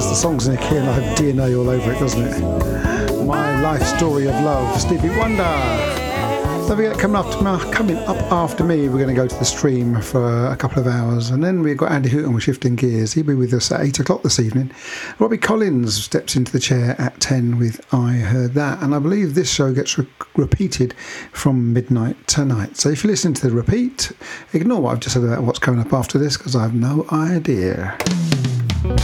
The song's Nick here and I have DNA all over it, doesn't it? My Life Story of Love, Stevie Wonder. Don't forget, coming up after me, we're going to go to the stream for a couple of hours, and then we've got Andy Hooton with Shifting Gears. He'll be with us at 8 o'clock this evening. Robbie Collins steps into the chair at 10 with I Heard That, and I believe this show gets repeated from midnight tonight. So if you listen to the repeat, ignore what I've just said about what's coming up after this, because I have no idea.